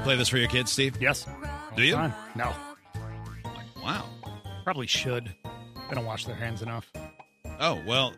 play this for your kids, Steve? Yes. Do you? No. Wow. Probably should. They don't wash their hands enough. Oh, well,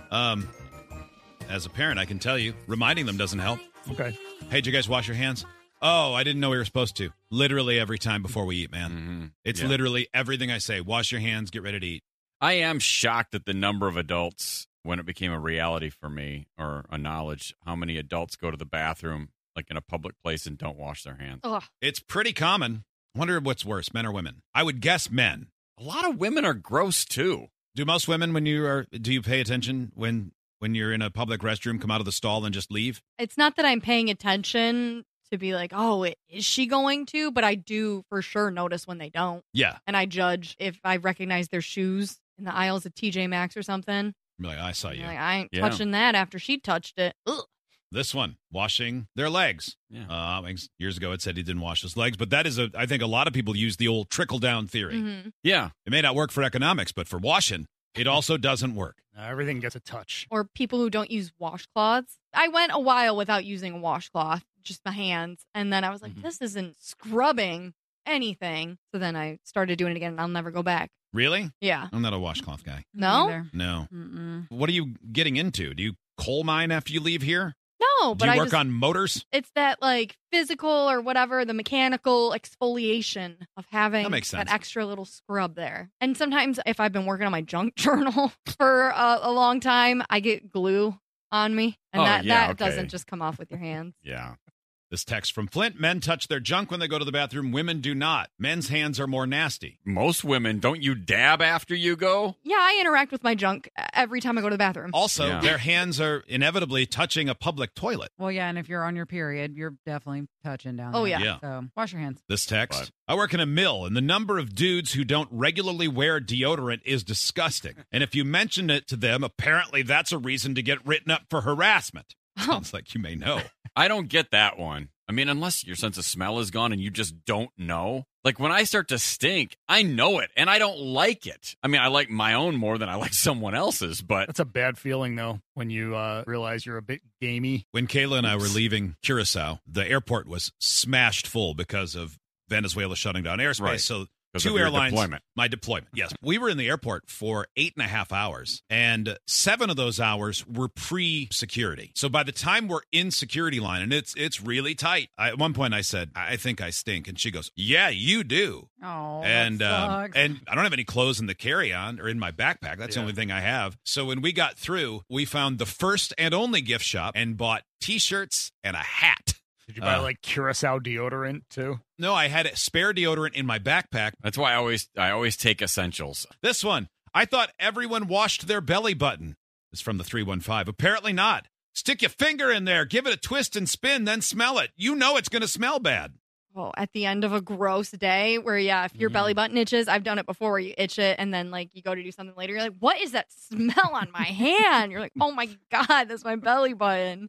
as a parent, I can tell you, reminding them doesn't help. Okay. Hey, did you guys wash your hands? Oh, I didn't know we were supposed to. Literally every time before we eat, man. Mm-hmm. It's literally everything I say. Wash your hands, get ready to eat. I am shocked at the number of adults, when it became a reality for me, or a knowledge, how many adults go to the bathroom, like in a public place, and don't wash their hands. Ugh. It's pretty common. I wonder what's worse, men or women. I would guess men. A lot of women are gross, too. Do most women, do you pay attention when you're in a public restroom, come out of the stall and just leave? It's not that I'm paying attention to be like, oh, is she going to? But I do for sure notice when they don't. Yeah. And I judge if I recognize their shoes in the aisles of TJ Maxx or something. Be like, I saw you. Like, I ain't touching that after she touched it. Ugh. This one, washing their legs. Yeah. Years ago, it said he didn't wash his legs, but that is I think a lot of people use the old trickle-down theory. Mm-hmm. Yeah. It may not work for economics, but for washing, it also doesn't work. Everything gets a touch. Or people who don't use washcloths. I went a while without using a washcloth, just my hands. And then I was like, this isn't scrubbing anything. So then I started doing it again, and I'll never go back. Really? Yeah. I'm not a washcloth guy. No? No. Mm-mm. What are you getting into? Do you coal mine after you leave here? No, but Do you I work on motors? It's that like physical or whatever, the mechanical exfoliation of having That makes sense. extra little scrub there. And sometimes if I've been working on my junk journal for a long time, I get glue on me. And that doesn't just come off with your hands. Yeah. This text from Flint. Men touch their junk when they go to the bathroom. Women do not. Men's hands are more nasty. Most women, don't you dab after you go? Yeah, I interact with my junk every time I go to the bathroom. Also, their hands are inevitably touching a public toilet. Well, yeah, and if you're on your period, you're definitely touching down there. Oh, yeah. Yeah. So wash your hands. This text. I work in a mill, and the number of dudes who don't regularly wear deodorant is disgusting. And if you mention it to them, apparently that's a reason to get written up for harassment. Sounds like you may know. I don't get that one. I mean, unless your sense of smell is gone and you just don't know. Like, when I start to stink, I know it, and I don't like it. I mean, I like my own more than I like someone else's, but... That's a bad feeling, though, when you realize you're a bit gamey. When Kayla and I were leaving Curacao, the airport was smashed full because of Venezuela shutting down airspace. Right. So Because two of your airlines. deployment. My deployment. Yes. We were in the airport for 8.5 hours, and 7 of those hours were pre-security. So by the time we're in security line, and it's really tight. At one point I said, I think I stink. And she goes, yeah, you do. Oh, And that sucks. and I don't have any clothes in the carry-on or in my backpack. That's the only thing I have. So when we got through, we found the first and only gift shop and bought T-shirts and a hat. Did you buy like Curacao deodorant too? No, I had a spare deodorant in my backpack. That's why I always take essentials. This one, I thought everyone washed their belly button. It's from the 315. Apparently not. Stick your finger in there, give it a twist and spin, then smell it. You know it's going to smell bad. Oh, at the end of a gross day where, if your belly button itches, I've done it before where you itch it and then, like, you go to do something later. You're like, what is that smell on my hand? You're like, oh, my God, that's my belly button.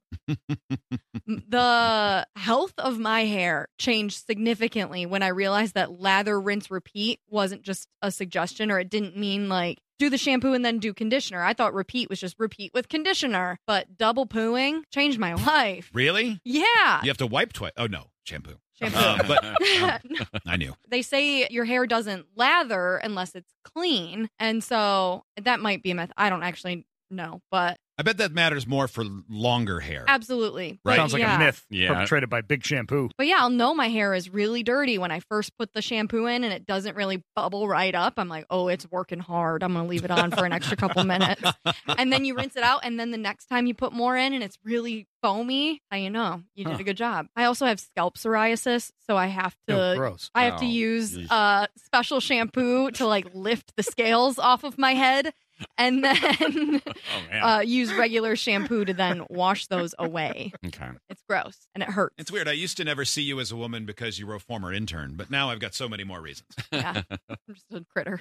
The health of my hair changed significantly when I realized that lather, rinse, repeat wasn't just a suggestion, or it didn't mean, like, do the shampoo and then do conditioner. I thought repeat was just repeat with conditioner, but double pooing changed my life. Really? Yeah. You have to wipe twice. Oh, no, shampoo. Shampoo. I knew. They say your hair doesn't lather unless it's clean. And so that might be a myth. I don't actually know, but I bet that matters more for longer hair. absolutely. Right. Sounds like a myth Yeah. perpetrated by Big Shampoo. But yeah, I'll know my hair is really dirty when I first put the shampoo in and it doesn't really bubble right up. I'm like, oh, it's working hard. I'm going to leave it on for an extra couple minutes. And then you rinse it out. And then the next time you put more in and it's really foamy, now you know you did a good job. I also have scalp psoriasis, so I have to gross. I have to use special shampoo to like lift the scales off of my head. And then use regular shampoo to then wash those away. Okay. It's gross and it hurts. It's weird. I used to never see you as a woman because you were a former intern, but now I've got so many more reasons. Yeah, I'm just a critter.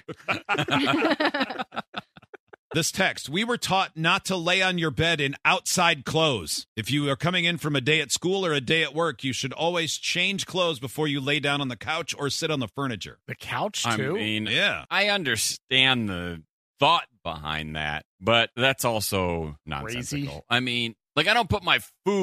This text, we were taught not to lay on your bed in outside clothes. If you are coming in from a day at school or a day at work, you should always change clothes before you lay down on the couch or sit on the furniture. The couch, too? I mean, Yeah. I understand the thought behind that, but that's also nonsensical. Crazy. I mean, like, I don't put my food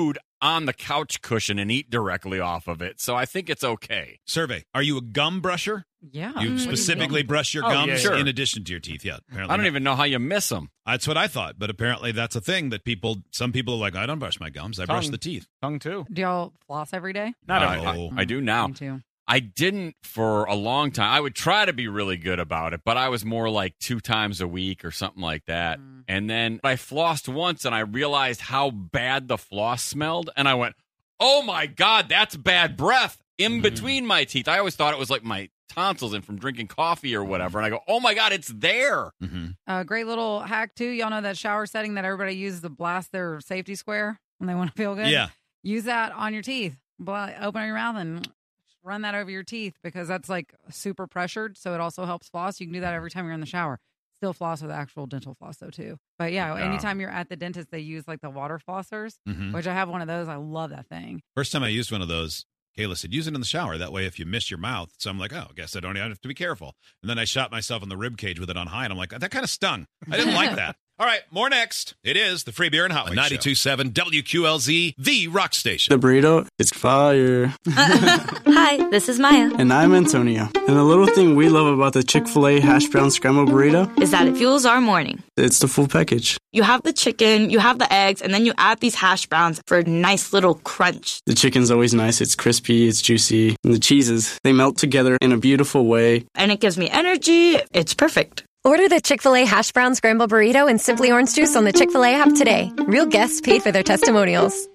on the couch cushion and eat directly off of it, so I think it's okay. Survey: are you a gum brusher? Yeah. You specifically brush your Oh, gums yeah, sure. in addition to your teeth? Yeah, apparently I don't not. even know how you miss them. That's what I thought, but apparently that's a thing that some people are like, I don't brush my gums, I brush Tongue. the teeth. Tongue too. Do y'all floss every day? Not I- every day. I do now. Me too. I didn't for a long time. I would try to be really good about it, but I was more like 2 times a week or something like that. And then I flossed once and I realized how bad the floss smelled. And I went, oh my God, that's bad breath in between my teeth. I always thought it was like my tonsils and from drinking coffee or whatever. And I go, oh my God, it's there. Great little hack, too. Y'all know that shower setting that everybody uses to blast their safety square when they want to feel good? Yeah. Use that on your teeth. Open up your mouth and run that over your teeth because that's like super pressured. So it also helps floss. You can do that every time you're in the shower. Still floss with actual dental floss, though, too. But yeah, anytime you're at the dentist, they use like the water flossers, which I have one of those. I love that thing. First time I used one of those, Kayla said, use it in the shower. That way, if you miss your mouth. So I'm like, oh, I guess I don't have to be careful. And then I shot myself in the rib cage with it on high. And I'm like, that kind of stung. I didn't like that. All right, more next. It is the Free Beer and Hot Wings 92.7 WQLZ, the rock station. The burrito is fire. Hi, this is Maya. And I'm Antonio. And the little thing we love about the Chick-fil-A hash brown scrambled burrito Is that it fuels our morning. it's the full package. You have the chicken, you have the eggs, and then you add these hash browns for a nice little crunch. The chicken's always nice. It's crispy, it's juicy. And the cheeses, they melt together in a beautiful way. And it gives me energy. It's perfect. Order the Chick-fil-A Hash Brown Scramble Burrito and Simply Orange Juice on the Chick-fil-A app today. Real guests paid for their testimonials.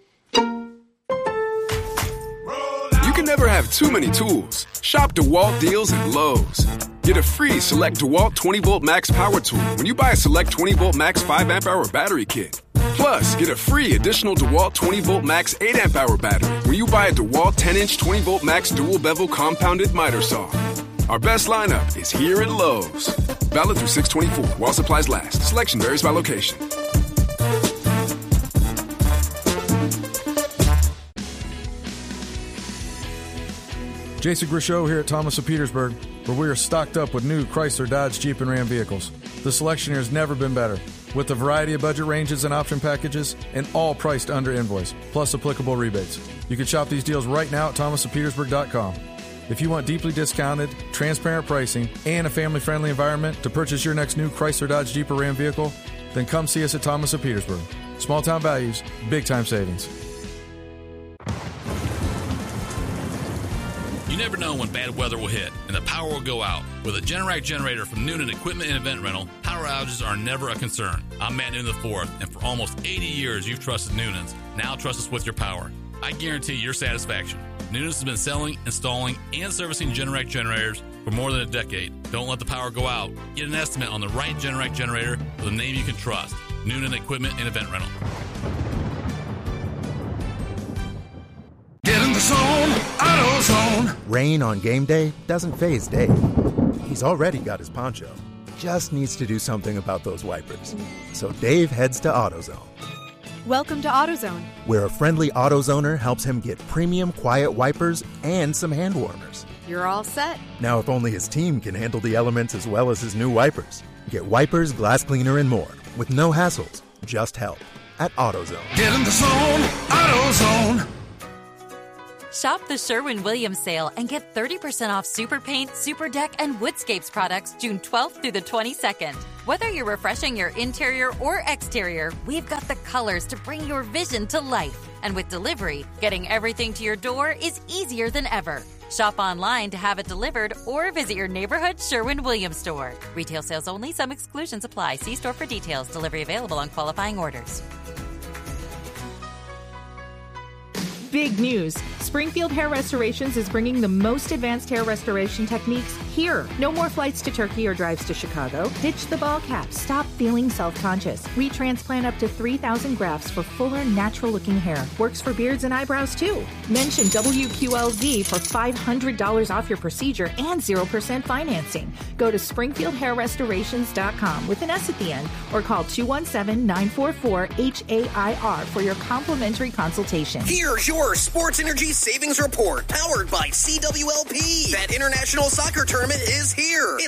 You can never have too many tools. Shop DeWalt deals at Lowe's. Get a free Select DeWalt 20-Volt Max Power Tool when you buy a Select 20-Volt Max 5-amp-hour battery kit. Plus, get a free additional DeWalt 20-Volt Max 8-amp-hour battery when you buy a DeWalt 10-inch 20-Volt Max dual-bevel compounded miter saw. Our best lineup is here at Lowe's. Valid through 6/24 while supplies last. Selection varies by location. Jason Grishow here at Thomas of Petersburg, where we are stocked up with new Chrysler, Dodge, Jeep, and Ram vehicles. The selection here has never been better, with a variety of budget ranges and option packages, and all priced under invoice, plus applicable rebates. You can shop these deals right now at thomasofpetersburg.com. If you want deeply discounted, transparent pricing, and a family-friendly environment to purchase your next new Chrysler, Dodge, Jeep, or Ram vehicle, then come see us at Thomas of Petersburg. Small-town values, big-time savings. You never know when bad weather will hit and the power will go out. With a Generac generator from Noonan Equipment and Event Rental, power outages are never a concern. I'm Matt Noonan IV, and for almost 80 years you've trusted Noonan's. Now trust us with your power. I guarantee your satisfaction. Noonan's has been selling, installing, and servicing Generac generators for more than a decade. Don't let the power go out. Get an estimate on the right Generac generator with a name you can trust. Noonan Equipment and Event Rental. Get in the zone, AutoZone. Rain on game day doesn't faze Dave. He's already got his poncho. Just needs to do something about those wipers. So Dave heads to AutoZone, Welcome to AutoZone. where a friendly AutoZoner helps him get premium quiet wipers and some hand warmers. You're all set. Now, if only his team can handle the elements as well as his new wipers. Get wipers, glass cleaner, and more with no hassles, just help at AutoZone. Get in the zone, AutoZone. Shop the Sherwin-Williams sale and get 30% off Super Paint, Super Deck, and Woodscapes products June 12th through the 22nd. Whether you're refreshing your interior or exterior, we've got the colors to bring your vision to life. And with delivery, getting everything to your door is easier than ever. Shop online to have it delivered or visit your neighborhood Sherwin-Williams store. Retail sales only. Some exclusions apply. See store for details. Delivery available on qualifying orders. Big news! Springfield Hair Restorations is bringing the most advanced hair restoration techniques here. No more flights to Turkey or drives to Chicago. Ditch the ball cap. Stop feeling self-conscious. Retransplant up to 3,000 grafts for fuller, natural-looking hair. Works for beards and eyebrows, too. Mention WQLZ for $500 off your procedure and 0% financing. Go to SpringfieldHairRestorations.com with an S at the end or call 217-944-HAIR for your complimentary consultation. Here's your Sports Energy Savings Report, powered by CWLP. That international soccer tournament is here.